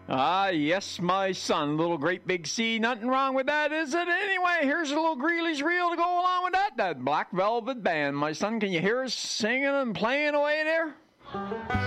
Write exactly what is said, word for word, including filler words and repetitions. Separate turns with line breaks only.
Ah, yes, my son. Little great big C. Nothing wrong with that, is it? Anyway, here's a little Greeley's Reel to go along with that. That Black Velvet Band. My son, can you hear us singing and playing away there?